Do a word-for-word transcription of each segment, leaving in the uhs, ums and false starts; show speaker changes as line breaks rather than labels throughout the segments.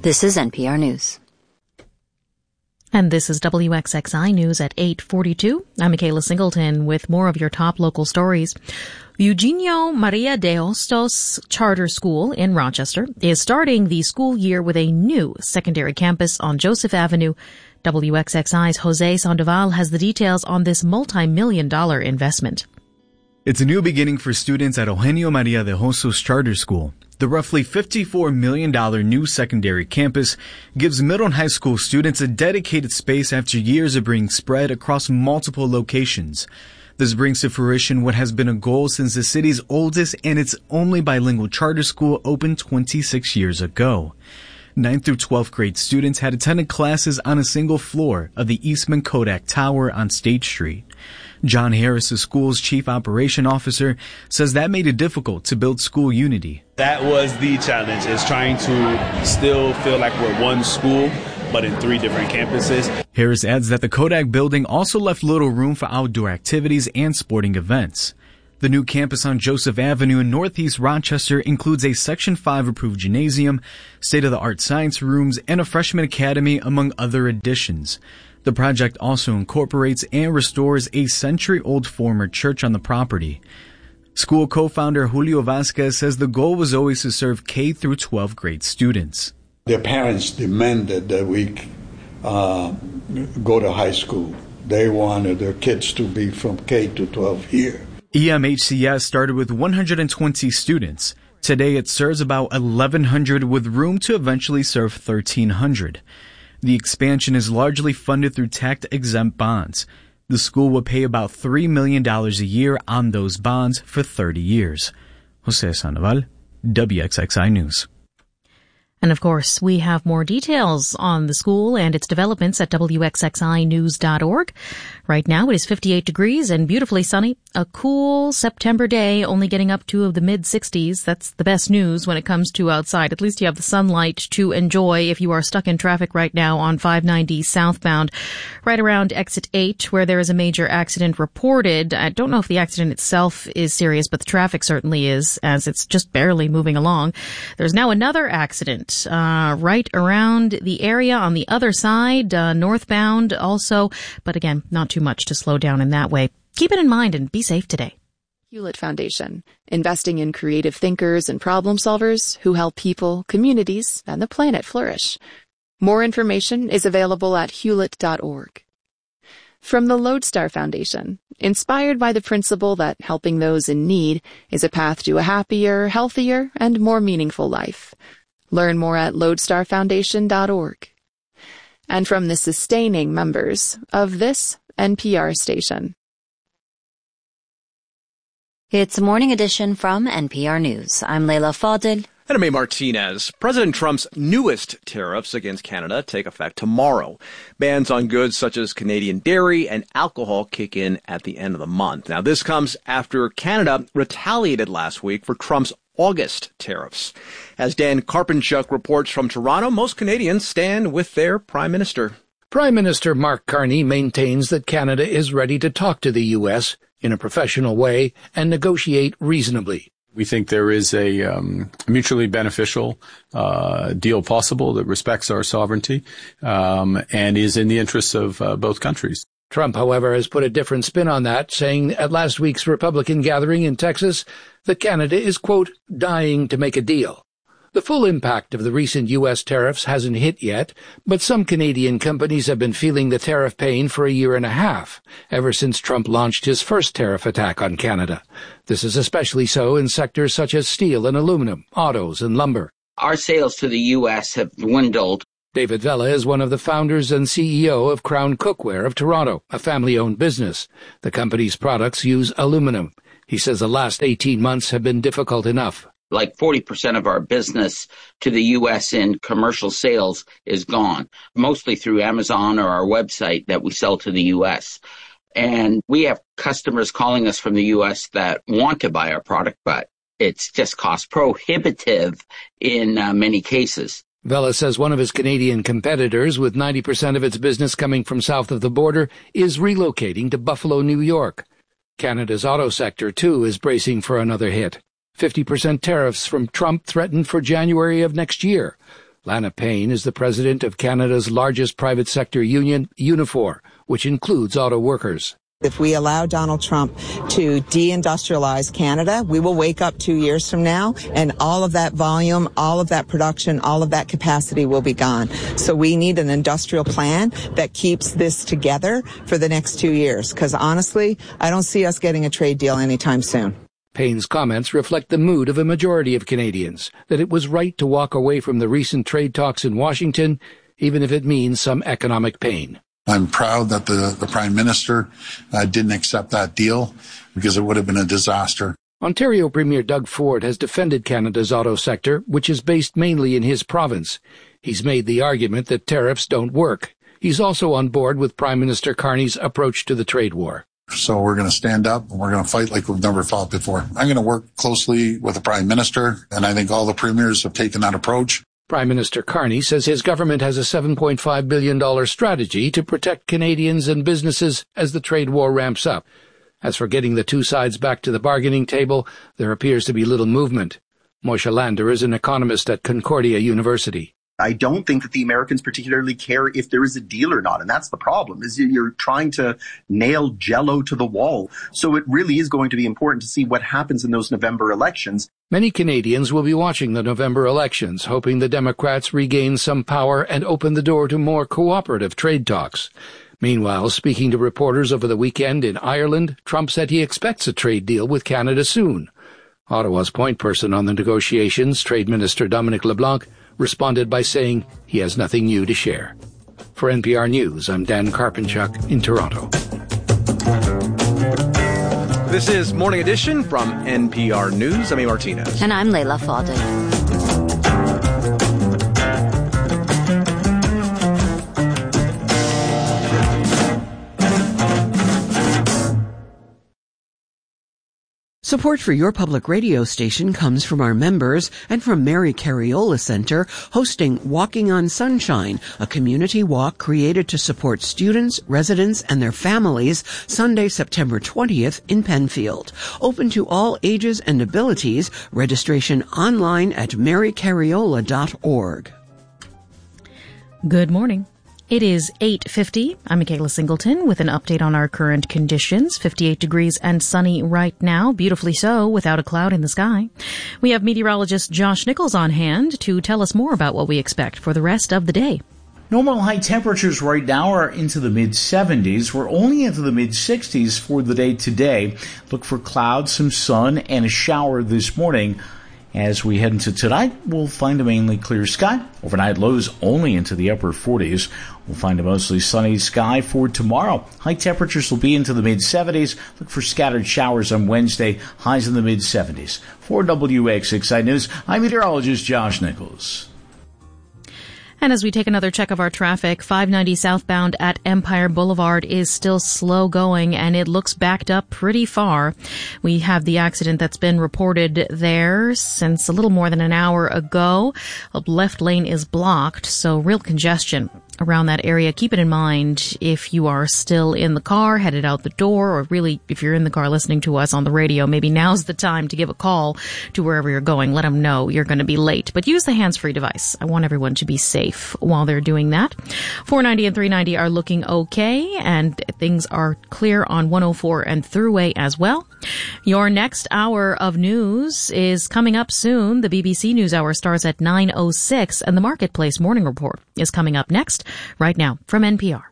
This is N P R News.
And this is W X X I News at eight forty-two. I'm Michaela Singleton with more of your top local stories. Eugenio Maria de Hostos Charter School in Rochester is starting the school year with a new secondary campus on Joseph Avenue. W X X I's Jose Sandoval has the details on this multi-million dollar investment.
It's a new beginning for students at Eugenio Maria de Hostos Charter School. The roughly fifty-four million dollars new secondary campus gives middle and high school students a dedicated space after years of being spread across multiple locations. This brings to fruition what has been a goal since the city's oldest and its only bilingual charter school opened twenty-six years ago. ninth through twelfth grade students had attended classes on a single floor of the Eastman Kodak Tower on State Street. John Harris, the school's chief operation officer, says that made it difficult to build school unity.
That was the challenge, is trying to still feel like we're one school, but in three different campuses.
Harris adds that the Kodak building also left little room for outdoor activities and sporting events. The new campus on Joseph Avenue in Northeast Rochester includes a Section five approved gymnasium, state-of-the-art science rooms, and a freshman academy, among other additions. The project also incorporates and restores a century-old former church on the property. School co-founder Julio Vasquez says the goal was always to serve K through twelfth grade students.
Their parents demanded that we uh, go to high school. They wanted their kids to be from K to twelve here.
E M H C S started with one hundred twenty students. Today it serves about eleven hundred with room to eventually serve thirteen hundred. The expansion is largely funded through tax-exempt bonds. The school will pay about three million dollars a year on those bonds for thirty years. Jose Sandoval, W X X I News.
And of course, we have more details on the school and its developments at W X X I news dot org. Right now it is fifty-eight degrees and beautifully sunny. A cool September day, only getting up to the mid sixties. That's the best news when it comes to outside. At least you have the sunlight to enjoy if you are stuck in traffic right now on five ninety southbound, right around exit eight, where there is a major accident reported. I don't know if the accident itself is serious, but the traffic certainly is, as it's just barely moving along. There's now another accident Uh, right around the area on the other side, uh, northbound also. But again, not too much to slow down in that way. Keep it in mind and be safe today.
Hewlett Foundation, investing in creative thinkers and problem solvers who help people, communities, and the planet flourish. More information is available at hewlett dot org. From the Lodestar Foundation, inspired by the principle that helping those in need is a path to a happier, healthier, and more meaningful life. Learn more at lodestar foundation dot org. And from the sustaining members of this N P R station.
It's a morning edition from N P R News. I'm Leila Fadel.
And I'm A. Martinez. President Trump's newest tariffs against Canada take effect tomorrow. Bans on goods such as Canadian dairy and alcohol kick in at the end of the month. Now, this comes after Canada retaliated last week for Trump's August tariffs. As Dan Karpenchuk reports from Toronto, most Canadians stand with their Prime Minister.
Prime Minister Mark Carney maintains that Canada is ready to talk to the U S in a professional way and negotiate reasonably.
We think there is a um, mutually beneficial uh, deal possible that respects our sovereignty um, and is in the interests of uh, both countries.
Trump, however, has put a different spin on that, saying at last week's Republican gathering in Texas that Canada is, quote, dying to make a deal. The full impact of the recent U S tariffs hasn't hit yet, but some Canadian companies have been feeling the tariff pain for a year and a half, ever since Trump launched his first tariff attack on Canada. This is especially so in sectors such as steel and aluminum, autos, and lumber.
Our sales to the U S have dwindled.
David Vela is one of the founders and C E O of Crown Cookware of Toronto, a family-owned business. The company's products use aluminum. He says the last eighteen months have been difficult enough.
Like forty percent of our business to the U S in commercial sales is gone, mostly through Amazon or our website that we sell to the U S. And we have customers calling us from the U S that want to buy our product, but it's just cost prohibitive in uh, many cases.
Vela says one of his Canadian competitors, with ninety percent of its business coming from south of the border, is relocating to Buffalo, New York. Canada's auto sector, too, is bracing for another hit. fifty percent tariffs from Trump threatened for January of next year. Lana Payne is the president of Canada's largest private sector union, Unifor, which includes auto workers.
If we allow Donald Trump to deindustrialize Canada, we will wake up two years from now and all of that volume, all of that production, all of that capacity will be gone. So we need an industrial plan that keeps this together for the next two years. Because honestly, I don't see us getting a trade deal anytime soon.
Payne's comments reflect the mood of a majority of Canadians, that it was right to walk away from the recent trade talks in Washington, even if it means some economic pain.
I'm proud that the, the Prime Minister uh, didn't accept that deal because it would have been a disaster.
Ontario Premier Doug Ford has defended Canada's auto sector, which is based mainly in his province. He's made the argument that tariffs don't work. He's also on board with Prime Minister Carney's approach to the trade war.
So we're going to stand up and we're going to fight like we've never fought before. I'm going to work closely with the Prime Minister, and I think all the premiers have taken that approach.
Prime Minister Carney says his government has a seven point five billion dollars strategy to protect Canadians and businesses as the trade war ramps up. As for getting the two sides back to the bargaining table, there appears to be little movement. Moshe Lander is an economist at Concordia University.
I don't think that the Americans particularly care if there is a deal or not, and that's the problem, is you're trying to nail Jell-O to the wall. So it really is going to be important to see what happens in those November elections.
Many Canadians will be watching the November elections, hoping the Democrats regain some power and open the door to more cooperative trade talks. Meanwhile, speaking to reporters over the weekend in Ireland, Trump said he expects a trade deal with Canada soon. Ottawa's point person on the negotiations, Trade Minister Dominic LeBlanc, responded by saying he has nothing new to share. For N P R News, I'm Dan Karpenchuk in Toronto.
This is Morning Edition from N P R News. I'm A. Martinez.
And I'm Leila Fadel.
Support for your public radio station comes from our members and from Mary Cariola Center, hosting Walking on Sunshine, a community walk created to support students, residents, and their families, Sunday, September twentieth in Penfield. Open to all ages and abilities. Registration online at mary cariola dot org.
Good morning. It is eight fifty. I'm Michaela Singleton with an update on our current conditions. fifty-eight degrees and sunny right now, beautifully so, without a cloud in the sky. We have meteorologist Josh Nichols on hand to tell us more about what we expect for the rest of the day.
Normal high temperatures right now are into the mid seventies. We're only into the mid sixties for the day today. Look for clouds, some sun, and a shower this morning. As we head into tonight, we'll find a mainly clear sky. Overnight lows only into the upper forties. We'll find a mostly sunny sky for tomorrow. High temperatures will be into the mid seventies. Look for scattered showers on Wednesday. Highs in the mid seventies. For W X X I News, I'm meteorologist Josh Nichols.
And as we take another check of our traffic, five ninety southbound at Empire Boulevard is still slow going, and it looks backed up pretty far. We have the accident that's been reported there since a little more than an hour ago. A left lane is blocked, so real congestion around that area. Keep it in mind if you are still in the car, headed out the door, or really if you're in the car listening to us on the radio, maybe now's the time to give a call to wherever you're going. Let them know you're going to be late, but use the hands-free device. I want everyone to be safe while they're doing that. four ninety and three ninety are looking okay, and things are clear on one oh four and Thruway as well. Your next hour of news is coming up soon. The B B C NewsHour starts at nine oh six, and the Marketplace Morning Report is coming up next, right now from N P R.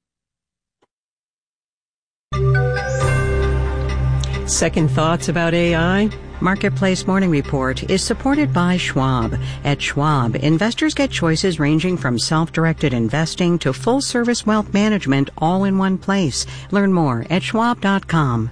Second thoughts about A I? Marketplace Morning Report is supported by Schwab. At Schwab, investors get choices ranging from self-directed investing to full-service wealth management all in one place. Learn more at schwab dot com.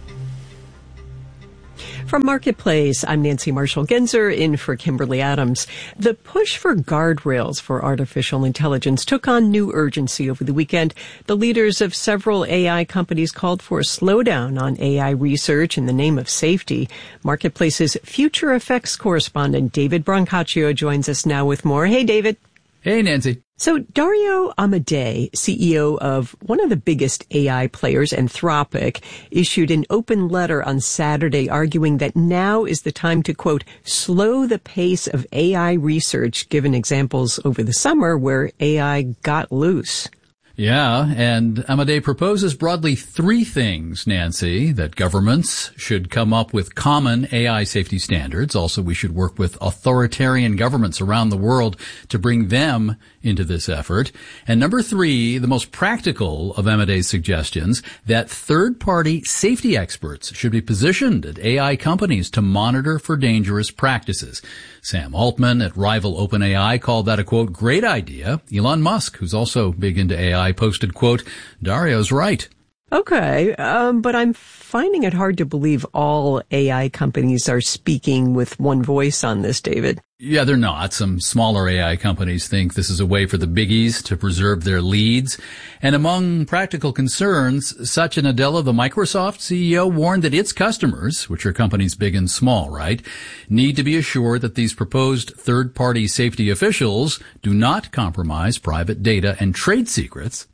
From Marketplace, I'm Nancy Marshall-Genzer in for Kimberly Adams. The push for guardrails for artificial intelligence took on new urgency over the weekend. The leaders of several A I companies called for a slowdown on A I research in the name of safety. Marketplace's Future Effects correspondent David Brancaccio joins us now with more. Hey, David.
Hey, Nancy.
So Dario Amodei, C E O of one of the biggest A I players, Anthropic, issued an open letter on Saturday arguing that now is the time to, quote, slow the pace of A I research, given examples over the summer where A I got loose.
Yeah, and Amodei proposes broadly three things, Nancy, that governments should come up with common A I safety standards. Also, we should work with authoritarian governments around the world to bring them into this effort. And number three, the most practical of Amodei's suggestions, that third-party safety experts should be positioned at A I companies to monitor for dangerous practices. Sam Altman at rival OpenAI called that a, quote, great idea. Elon Musk, who's also big into A I, posted, quote, Dario's right.
Okay, um, but I'm finding it hard to believe all A I companies are speaking with one voice on this, David.
Yeah, they're not. Some smaller A I companies think this is a way for the biggies to preserve their leads. And among practical concerns, Satya Nadella, the Microsoft C E O, warned that its customers, which are companies big and small, right, need to be assured that these proposed third-party safety officials do not compromise private data and trade secrets.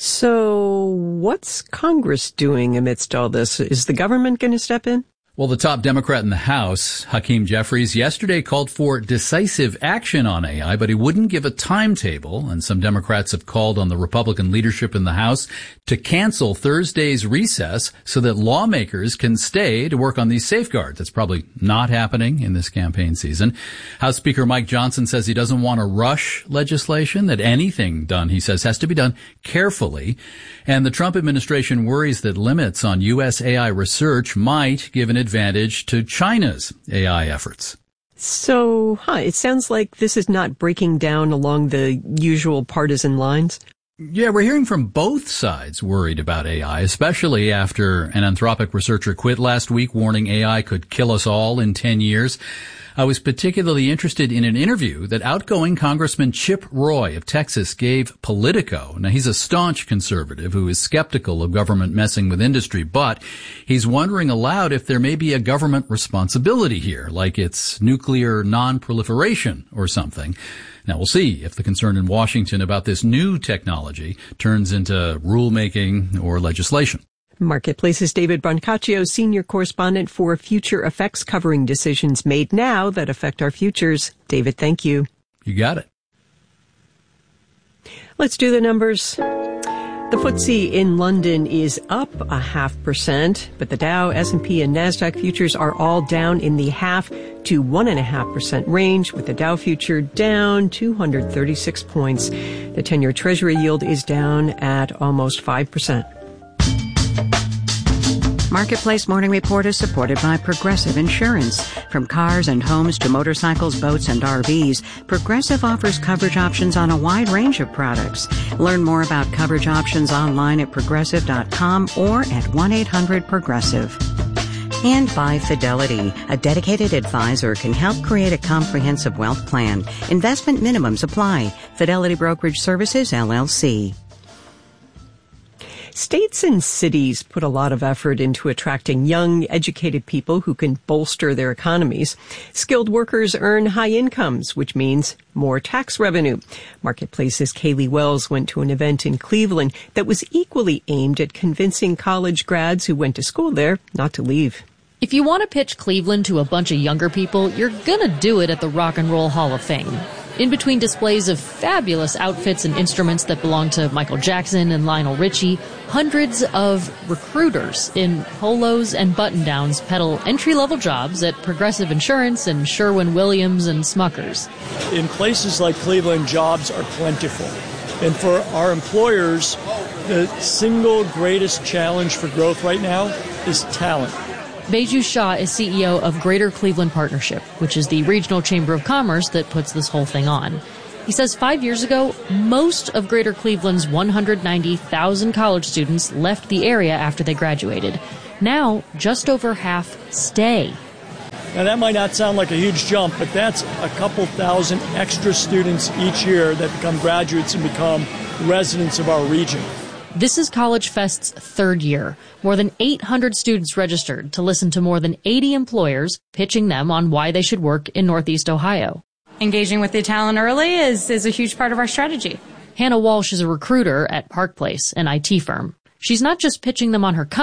So what's Congress doing amidst all this? Is the government going to step in?
Well, the top Democrat in the House, Hakeem Jeffries, yesterday called for decisive action on A I, but he wouldn't give a timetable. And some Democrats have called on the Republican leadership in the House to cancel Thursday's recess so that lawmakers can stay to work on these safeguards. That's probably not happening in this campaign season. House Speaker Mike Johnson says he doesn't want to rush legislation, that anything done, he says, has to be done carefully. And the Trump administration worries that limits on U S A I research might give an advantage to China's A I efforts.
So, huh, it sounds like this is not breaking down along the usual partisan lines.
Yeah, we're hearing from both sides worried about A I, especially after an Anthropic researcher quit last week, warning A I could kill us all in ten years. I was particularly interested in an interview that outgoing Congressman Chip Roy of Texas gave Politico. Now, he's a staunch conservative who is skeptical of government messing with industry, but he's wondering aloud if there may be a government responsibility here, like it's nuclear non-proliferation or something. Now, we'll see if the concern in Washington about this new technology turns into rulemaking or legislation.
Marketplace's David Brancaccio, senior correspondent for Future Effects, covering decisions made now that affect our futures. David, thank you.
You got it.
Let's do the numbers. The F T S E in London is up a half percent, but the Dow, S and P, and NASDAQ futures are all down in the half to one and a half percent range, with the Dow future down two hundred thirty-six points. The ten-year Treasury yield is down at almost five percent.
Marketplace Morning Report is supported by Progressive Insurance. From cars and homes to motorcycles, boats, and R Vs, Progressive offers coverage options on a wide range of products. Learn more about coverage options online at progressive dot com or at one eight hundred progressive. And by Fidelity, a dedicated advisor can help create a comprehensive wealth plan. Investment minimums apply. Fidelity Brokerage Services, L L C.
States and cities put a lot of effort into attracting young, educated people who can bolster their economies. Skilled workers earn high incomes, which means more tax revenue. Marketplace's Kaylee Wells went to an event in Cleveland that was equally aimed at convincing college grads who went to school there not to leave.
If you want to pitch Cleveland to a bunch of younger people, you're gonna do it at the Rock and Roll Hall of Fame. In between displays of fabulous outfits and instruments that belong to Michael Jackson and Lionel Richie, hundreds of recruiters in polos and button-downs peddle entry-level jobs at Progressive Insurance and Sherwin-Williams and Smuckers.
In places like Cleveland, jobs are plentiful. And for our employers, the single greatest challenge for growth right now is talent.
Beju Shah is C E O of Greater Cleveland Partnership, which is the regional chamber of commerce that puts this whole thing on. He says five years ago, most of Greater Cleveland's one hundred ninety thousand college students left the area after they graduated. Now, just over half stay.
Now, that might not sound like a huge jump, but that's a couple thousand extra students each year that become graduates and become residents of our region.
This is College Fest's third year. More than eight hundred students registered to listen to more than eighty employers pitching them on why they should work in Northeast Ohio.
Engaging with the talent early is, is a huge part of our strategy.
Hannah Walsh is a recruiter at Park Place, an I T firm. She's not just pitching them on her